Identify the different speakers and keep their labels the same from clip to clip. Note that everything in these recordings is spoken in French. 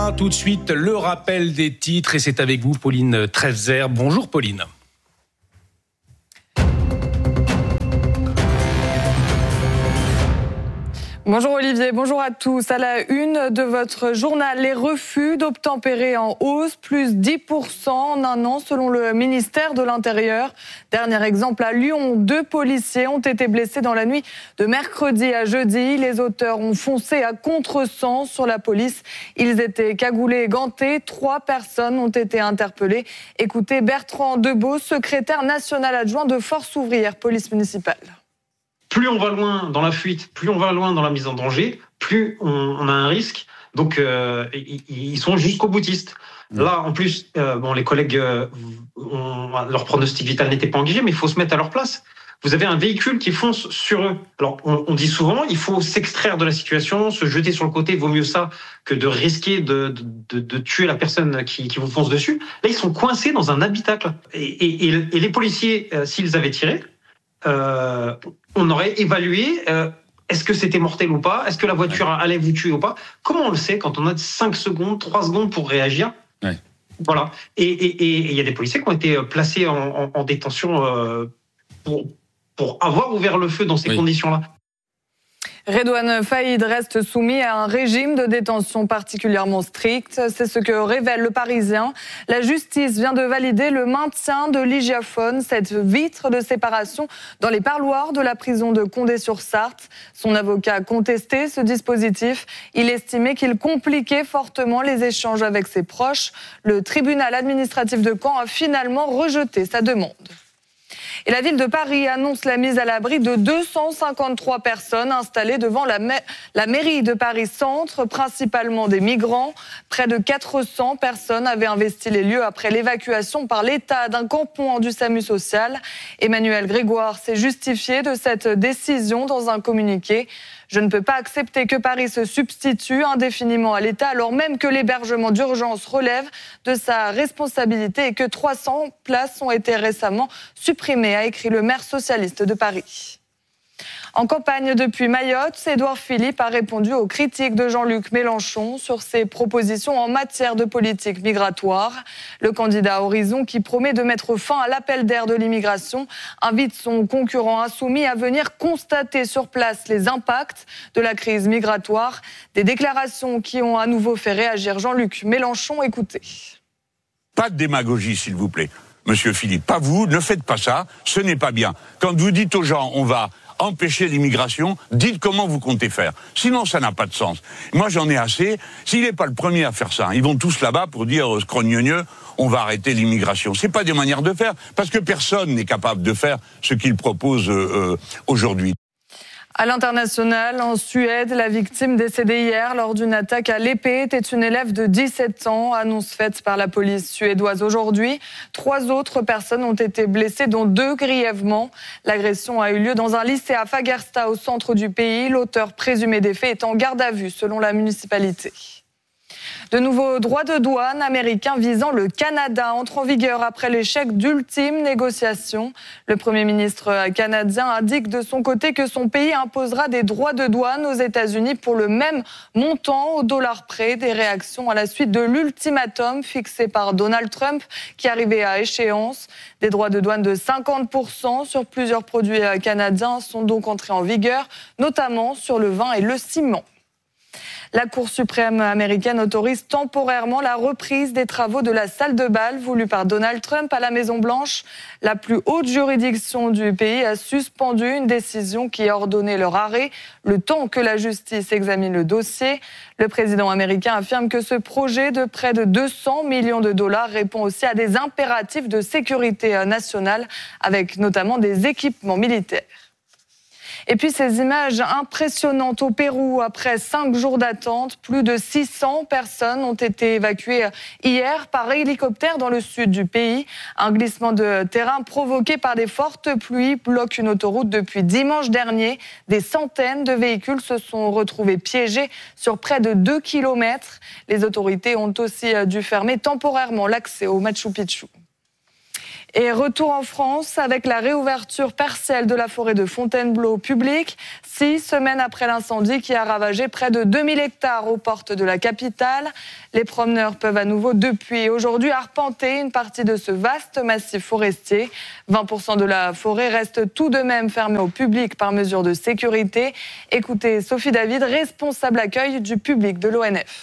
Speaker 1: matin. Tout de suite, le rappel des titres et c'est avec vous, Pauline Trefzer. Bonjour Pauline.
Speaker 2: Bonjour Olivier, bonjour à tous. À la une de votre journal, les refus d'obtempérer en hausse, plus 10% en un an selon le ministère de l'Intérieur. Dernier exemple à Lyon, 2 policiers ont été blessés dans la nuit de mercredi à jeudi. Les auteurs ont foncé à contresens sur la police. Ils étaient cagoulés et gantés. 3 personnes ont été interpellées. Écoutez Bertrand Debeau, secrétaire national adjoint de Force ouvrière police municipale.
Speaker 3: Plus on va loin dans la fuite, plus on va loin dans la mise en danger, plus on a un risque. Donc, ils sont jusqu'au boutiste. Là, en plus, les collègues, leur pronostic vital n'était pas engagé, mais il faut se mettre à leur place. Vous avez un véhicule qui fonce sur eux. Alors, on dit souvent, il faut s'extraire de la situation, se jeter sur le côté. Vaut mieux ça que de risquer de tuer la personne qui vous fonce dessus. Là, ils sont coincés dans un habitacle. Et les policiers, s'ils avaient tiré, on aurait évalué est-ce que c'était mortel ou pas, est-ce que la voiture allait vous tuer ou pas. Comment on le sait quand on a 5 secondes, 3 secondes pour réagir? Voilà. Et il y a des policiers qui ont été placés en détention pour avoir ouvert le feu dans ces conditions-là.
Speaker 2: Redouane Faïd reste soumis à un régime de détention particulièrement strict. C'est ce que révèle Le Parisien. La justice vient de valider le maintien de l'hygiaphone, cette vitre de séparation, dans les parloirs de la prison de Condé-sur-Sarthe. Son avocat a contesté ce dispositif. Il estimait qu'il compliquait fortement les échanges avec ses proches. Le tribunal administratif de Caen a finalement rejeté sa demande. Et la ville de Paris annonce la mise à l'abri de 253 personnes installées devant la mairie de Paris-Centre, principalement des migrants. Près de 400 personnes avaient investi les lieux après l'évacuation par l'État d'un campement du SAMU social. Emmanuel Grégoire s'est justifié de cette décision dans un communiqué. Je ne peux pas accepter que Paris se substitue indéfiniment à l'État, alors même que l'hébergement d'urgence relève de sa responsabilité et que 300 places ont été récemment supprimées, a écrit le maire socialiste de Paris. En campagne depuis Mayotte, Édouard Philippe a répondu aux critiques de Jean-Luc Mélenchon sur ses propositions en matière de politique migratoire. Le candidat Horizon, qui promet de mettre fin à l'appel d'air de l'immigration, invite son concurrent insoumis à venir constater sur place les impacts de la crise migratoire. Des déclarations qui ont à nouveau fait réagir Jean-Luc Mélenchon. Écoutez.
Speaker 4: Pas de démagogie, s'il vous plaît. Monsieur Philippe, pas vous, ne faites pas ça, ce n'est pas bien. Quand vous dites aux gens, on va empêcher l'immigration, dites comment vous comptez faire. Sinon, ça n'a pas de sens. Moi, j'en ai assez. S'il n'est pas le premier à faire ça, ils vont tous là-bas pour dire scrogneux, on va arrêter l'immigration. C'est pas des manières de faire, parce que personne n'est capable de faire ce qu'il propose aujourd'hui.
Speaker 2: À l'international, en Suède, la victime décédée hier lors d'une attaque à l'épée était une élève de 17 ans, annonce faite par la police suédoise aujourd'hui. 3 autres personnes ont été blessées, dont 2 grièvement. L'agression a eu lieu dans un lycée à Fagersta, au centre du pays. L'auteur présumé des faits est en garde à vue, selon la municipalité. De nouveaux droits de douane américains visant le Canada entrent en vigueur après l'échec d'ultimes négociations. Le Premier ministre canadien indique de son côté que son pays imposera des droits de douane aux États-Unis pour le même montant au dollar près. Des réactions à la suite de l'ultimatum fixé par Donald Trump qui arrivait à échéance. Des droits de douane de 50% sur plusieurs produits canadiens sont donc entrés en vigueur, notamment sur le vin et le ciment. La Cour suprême américaine autorise temporairement la reprise des travaux de la salle de bal voulue par Donald Trump à la Maison-Blanche. La plus haute juridiction du pays a suspendu une décision qui a ordonné leur arrêt, le temps que la justice examine le dossier. Le président américain affirme que ce projet de près de 200 millions de dollars répond aussi à des impératifs de sécurité nationale, avec notamment des équipements militaires. Et puis ces images impressionnantes au Pérou, après 5 jours d'attente, plus de 600 personnes ont été évacuées hier par hélicoptère dans le sud du pays. Un glissement de terrain provoqué par des fortes pluies bloque une autoroute depuis dimanche dernier. Des centaines de véhicules se sont retrouvés piégés sur près de 2 kilomètres. Les autorités ont aussi dû fermer temporairement l'accès au Machu Picchu. Et retour en France avec la réouverture partielle de la forêt de Fontainebleau au public, 6 semaines après l'incendie qui a ravagé près de 2000 hectares aux portes de la capitale. Les promeneurs peuvent à nouveau depuis aujourd'hui arpenter une partie de ce vaste massif forestier. 20% de la forêt reste tout de même fermée au public par mesure de sécurité. Écoutez Sophie David, responsable accueil du public de l'ONF.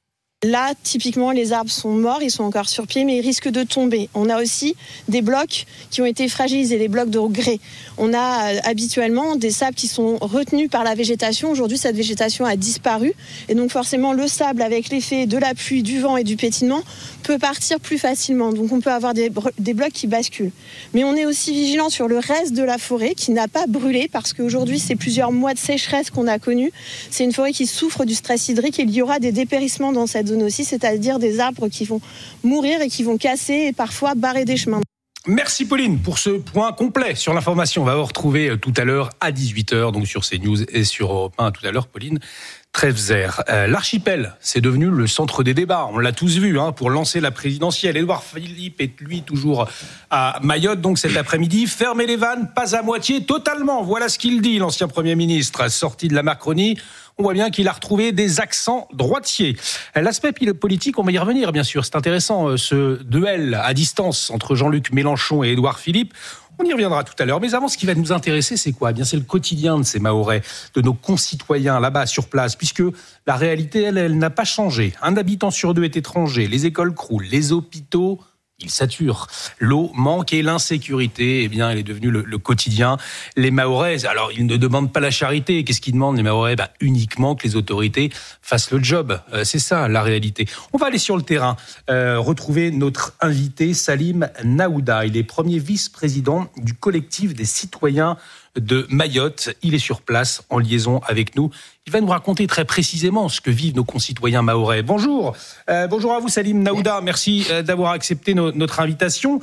Speaker 5: Là, typiquement, les arbres sont morts, ils sont encore sur pied, mais ils risquent de tomber. On a aussi des blocs qui ont été fragilisés, les blocs de grès. On a habituellement des sables qui sont retenus par la végétation. Aujourd'hui, cette végétation a disparu. Et donc, forcément, le sable, avec l'effet de la pluie, du vent et du pétillement, peut partir plus facilement. Donc, on peut avoir des blocs qui basculent. Mais on est aussi vigilant sur le reste de la forêt qui n'a pas brûlé, parce qu'aujourd'hui, c'est plusieurs mois de sécheresse qu'on a connus. C'est une forêt qui souffre du stress hydrique et il y aura des dépérissements dans cette zone aussi, c'est-à-dire des arbres qui vont mourir et qui vont casser et parfois barrer des chemins.
Speaker 1: Merci Pauline pour ce point complet sur l'information. On va vous retrouver tout à l'heure à 18h, donc sur CNews et sur Europe 1. Tout à l'heure, Pauline Trefzer. L'archipel, c'est devenu le centre des débats. On l'a tous vu, pour lancer la présidentielle. Édouard Philippe est, lui, toujours à Mayotte. Donc cet après-midi, fermez les vannes, pas à moitié, totalement. Voilà ce qu'il dit, l'ancien Premier ministre. Sorti de la Macronie, on voit bien qu'il a retrouvé des accents droitiers. L'aspect politique, on va y revenir, bien sûr. C'est intéressant, ce duel à distance entre Jean-Luc Mélenchon et Édouard Philippe. On y reviendra tout à l'heure. Mais avant, ce qui va nous intéresser, c'est quoi ? Eh bien, c'est le quotidien de ces Mahorais, de nos concitoyens là-bas, sur place, puisque la réalité, elle n'a pas changé. Un habitant sur 2 est étranger, les écoles croulent, les hôpitaux, ils saturent. L'eau manque et l'insécurité, elle est devenue le quotidien. Les Mahorais, alors, ils ne demandent pas la charité. Qu'est-ce qu'ils demandent, les Mahorais ? Uniquement que les autorités fassent le job. C'est ça, la réalité. On va aller sur le terrain, retrouver notre invité, Salim Naouda. Il est premier vice-président du collectif des citoyens de Mayotte. Il est sur place, en liaison avec nous. Il va nous raconter très précisément ce que vivent nos concitoyens mahorais. Bonjour. Bonjour à vous, Salim Naouda. Merci d'avoir accepté notre invitation.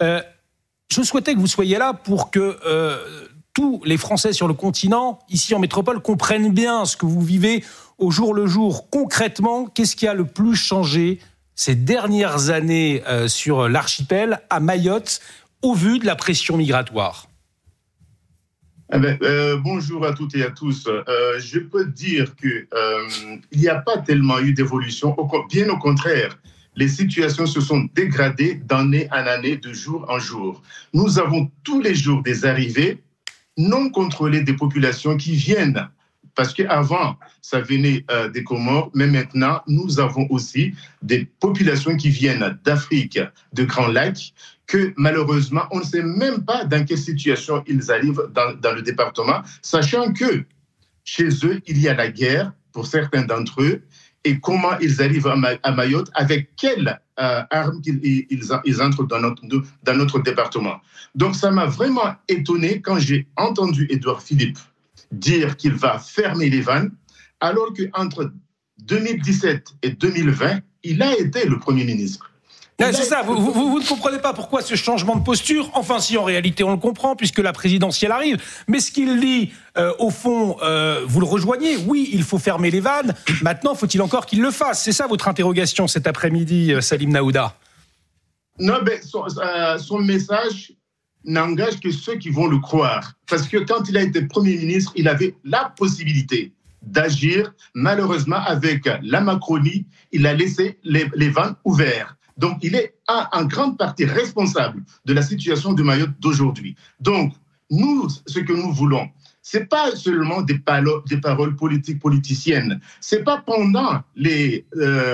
Speaker 1: Je souhaitais que vous soyez là pour que tous les Français sur le continent, ici en métropole, comprennent bien ce que vous vivez au jour le jour. Concrètement, qu'est-ce qui a le plus changé ces dernières années sur l'archipel, à Mayotte, au vu de la pression migratoire ?
Speaker 6: Bonjour à toutes et à tous. Je peux dire que il n'y a pas tellement eu d'évolution. Bien au contraire, les situations se sont dégradées d'année en année, de jour en jour. Nous avons tous les jours des arrivées non contrôlées des populations qui viennent. Parce qu'avant, ça venait des Comores, mais maintenant, nous avons aussi des populations qui viennent d'Afrique, de Grands Lacs, que malheureusement, on ne sait même pas dans quelle situation ils arrivent dans le département, sachant que chez eux, il y a la guerre pour certains d'entre eux, et comment ils arrivent à Mayotte, avec quelles armes ils entrent dans notre département. Donc ça m'a vraiment étonné quand j'ai entendu Édouard Philippe dire qu'il va fermer les vannes, alors qu'entre 2017 et 2020, il a été le Premier ministre.
Speaker 1: C'est ça, vous ne comprenez pas pourquoi ce changement de posture. Enfin si, en réalité on le comprend puisque la présidentielle arrive, mais ce qu'il dit au fond, vous le rejoignez. Oui, il faut fermer les vannes, maintenant faut-il encore qu'il le fasse? C'est ça votre interrogation cet après-midi, Salim Naouda?
Speaker 6: Non, mais son message n'engage que ceux qui vont le croire, parce que quand il a été Premier ministre, il avait la possibilité d'agir. Malheureusement, avec la Macronie, il a laissé les vannes ouvertes. Donc, il est en grande partie responsable de la situation de Mayotte d'aujourd'hui. Donc, nous, ce que nous voulons, ce n'est pas seulement des paroles politiques, politiciennes. Ce n'est pas pendant les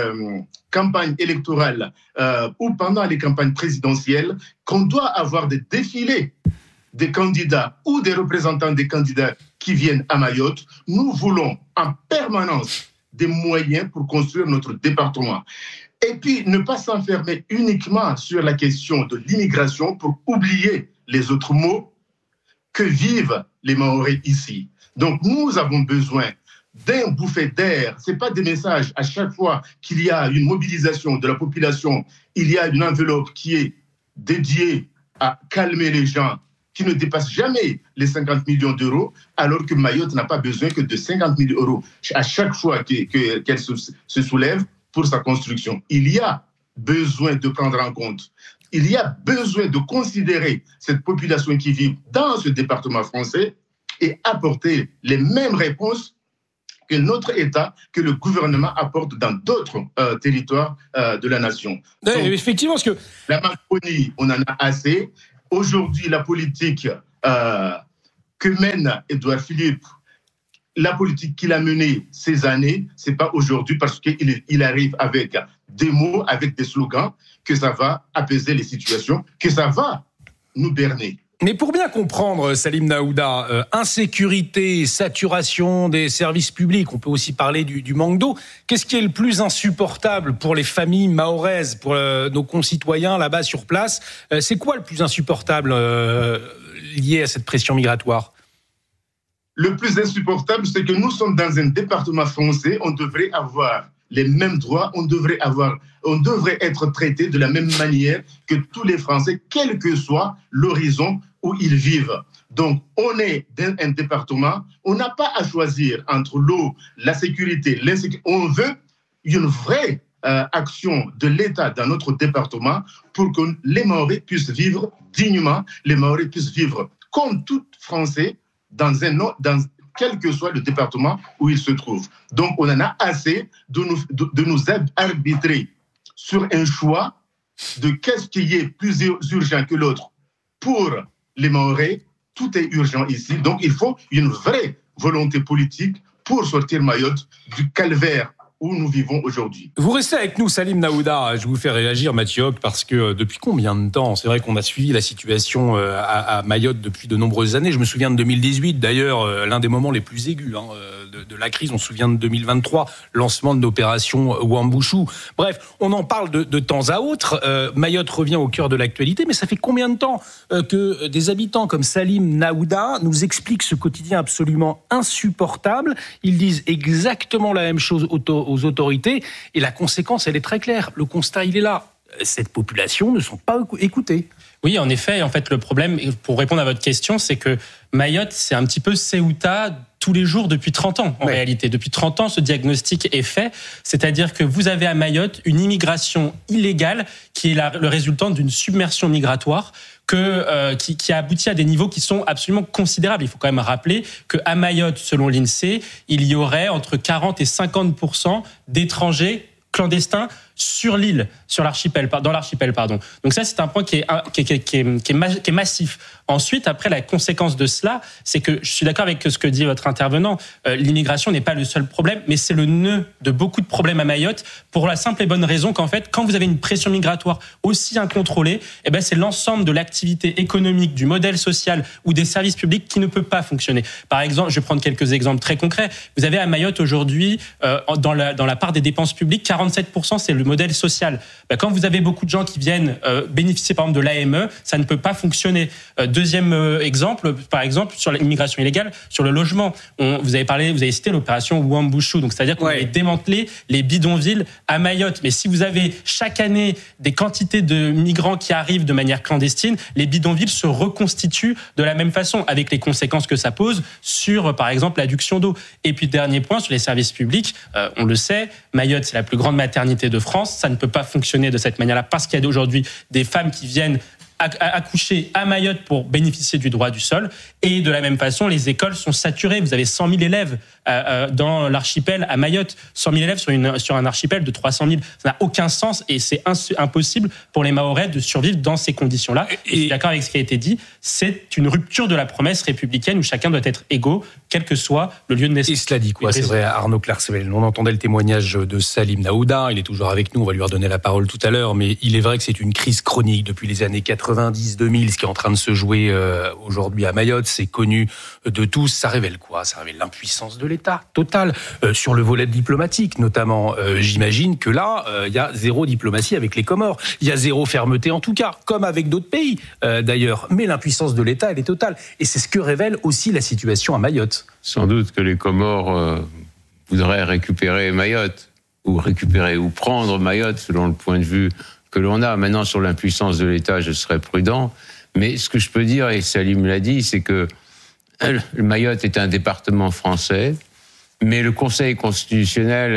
Speaker 6: campagnes électorales ou pendant les campagnes présidentielles qu'on doit avoir des défilés des candidats ou des représentants des candidats qui viennent à Mayotte. Nous voulons en permanence des moyens pour construire notre département. Et puis, ne pas s'enfermer uniquement sur la question de l'immigration pour oublier les autres maux que vivent les Mahorais ici. Donc, nous avons besoin d'un bouffée d'air. Ce n'est pas des messages à chaque fois qu'il y a une mobilisation de la population, il y a une enveloppe qui est dédiée à calmer les gens, qui ne dépasse jamais les 50 millions d'euros, alors que Mayotte n'a pas besoin que de 50 000 euros à chaque fois qu'elle se soulève pour sa construction. Il y a besoin de prendre en compte il y a besoin de considérer cette population qui vit dans ce département français et apporter les mêmes réponses que notre État, que le gouvernement apporte dans d'autres territoires de la nation.
Speaker 1: Donc, effectivement, parce que
Speaker 6: la Macronie, on en a assez. Aujourd'hui, la politique que mène Édouard Philippe, la politique qu'il a menée ces années, c'est pas aujourd'hui parce qu'il arrive avec des mots, avec des slogans, que ça va apaiser les situations, que ça va nous berner.
Speaker 1: Mais pour bien comprendre, Salim Naouda, insécurité, saturation des services publics, on peut aussi parler du manque d'eau. Qu'est-ce qui est le plus insupportable pour les familles mahoraises, pour nos concitoyens là-bas sur place? C'est quoi le plus insupportable lié à cette pression migratoire?
Speaker 6: Le plus insupportable, c'est que nous sommes dans un département français, on devrait avoir les mêmes droits, on devrait être traité de la même manière que tous les Français, quel que soit l'horizon où ils vivent. Donc, on est dans un département, on n'a pas à choisir entre l'eau, la sécurité, l'insécurité. On veut une vraie action de l'État dans notre département pour que les Mahorais puissent vivre dignement, les Mahorais puissent vivre comme tout Français dans quel que soit le département où il se trouve. Donc, on en a assez de nous arbitrer sur un choix de qu'est-ce qui est plus urgent que l'autre. Pour les Mahorais, tout est urgent ici. Donc, il faut une vraie volonté politique pour sortir Mayotte du calvaire où nous vivons aujourd'hui.
Speaker 1: Vous restez avec nous, Salim Naouda. Je vous fais réagir, Mathieu Hoc, parce que depuis combien de temps? C'est vrai qu'on a suivi la situation à Mayotte depuis de nombreuses années. Je me souviens de 2018, d'ailleurs, l'un des moments les plus aigus de la crise. On se souvient de 2023, lancement de l'opération Wambushu. Bref, on en parle de temps à autre. Mayotte revient au cœur de l'actualité, mais ça fait combien de temps que des habitants comme Salim Naouda nous expliquent ce quotidien absolument insupportable? Ils disent exactement la même chose aux autorités, et la conséquence, elle est très claire. Le constat, il est là. Cette population ne sont pas écoutées.
Speaker 7: Oui, en effet. En fait, le problème, pour répondre à votre question, c'est que Mayotte, c'est un petit peu Ceuta tous les jours depuis 30 ans, en réalité. Depuis 30 ans, ce diagnostic est fait. C'est-à-dire que vous avez à Mayotte une immigration illégale qui est le résultant d'une submersion migratoire qui a abouti à des niveaux qui sont absolument considérables. Il faut quand même rappeler qu'à Mayotte, selon l'INSEE, il y aurait entre 40 et 50% d'étrangers clandestins sur l'île, dans l'archipel. Donc ça, c'est un point qui est massif. Ensuite, après, la conséquence de cela, c'est que je suis d'accord avec ce que dit votre intervenant. L'immigration n'est pas le seul problème, mais c'est le nœud de beaucoup de problèmes à Mayotte, pour la simple et bonne raison qu'en fait, quand vous avez une pression migratoire aussi incontrôlée, c'est l'ensemble de l'activité économique, du modèle social ou des services publics qui ne peut pas fonctionner. Par exemple, je vais prendre quelques exemples très concrets. Vous avez à Mayotte aujourd'hui, dans la part des dépenses publiques, 47%, c'est le modèle social. Quand vous avez beaucoup de gens qui viennent bénéficier par exemple de l'AME, ça ne peut pas fonctionner. Deuxième exemple, par exemple, sur l'immigration illégale, sur le logement. Vous avez cité l'opération Wambushu, donc c'est-à-dire qu'on avait démantelé les bidonvilles à Mayotte. Mais si vous avez chaque année des quantités de migrants qui arrivent de manière clandestine, les bidonvilles se reconstituent de la même façon, avec les conséquences que ça pose sur, par exemple, l'adduction d'eau. Et puis, dernier point, sur les services publics, on le sait, Mayotte, c'est la plus grande maternité de France. Ça ne peut pas fonctionner de cette manière-là parce qu'il y a aujourd'hui des femmes qui viennent accoucher à Mayotte pour bénéficier du droit du sol. Et de la même façon, les écoles sont saturées. Vous avez 100 000 élèves dans l'archipel à Mayotte. 100 000 élèves sur un archipel de 300 000. Ça n'a aucun sens et c'est impossible pour les Mahorais de survivre dans ces conditions-là. Et je suis d'accord avec ce qui a été dit. C'est une rupture de la promesse républicaine où chacun doit être égaux, quel que soit le lieu de naissance.
Speaker 1: Et cela dit quoi? C'est vrai, Arnaud Clarcel. On entendait le témoignage de Salim Naouda. Il est toujours avec nous. On va lui redonner la parole tout à l'heure. Mais il est vrai que c'est une crise chronique depuis les années 90-2000. Ce qui est en train de se jouer aujourd'hui à Mayotte, c'est connu de tous. Ça révèle quoi? Ça révèle l'impuissance de l'État totale sur le volet diplomatique, notamment. J'imagine que là, il y a zéro diplomatie avec les Comores. Il y a zéro fermeté, en tout cas, comme avec d'autres pays d'ailleurs. Mais l'impuissance de l'État, elle est totale. Et c'est ce que révèle aussi la situation à Mayotte.
Speaker 8: Sans doute que les Comores voudraient récupérer Mayotte, ou prendre Mayotte, selon le point de vue que l'on a. Maintenant, sur l'impuissance de l'État, je serais prudent. Mais ce que je peux dire, et Salim l'a dit, c'est que Mayotte est un département français, mais le Conseil constitutionnel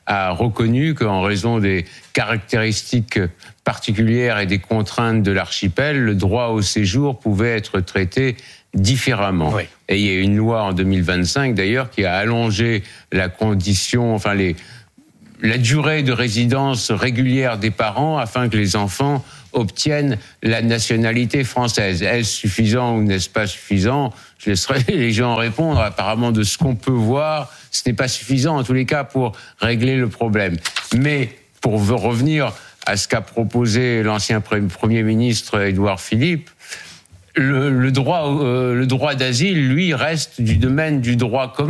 Speaker 8: a reconnu qu'en raison des caractéristiques particulières et des contraintes de l'archipel, le droit au séjour pouvait être traité différemment. Oui. Et il y a une loi en 2025 d'ailleurs qui a allongé la condition, la durée de résidence régulière des parents afin que les enfants obtiennent la nationalité française. Est-ce suffisant ou n'est-ce pas suffisant ? Je laisserai les gens répondre. Apparemment, de ce qu'on peut voir, ce n'est pas suffisant en tous les cas pour régler le problème. Mais pour revenir à ce qu'a proposé l'ancien Premier ministre Édouard Philippe, le droit d'asile, lui, reste du domaine du droit commun.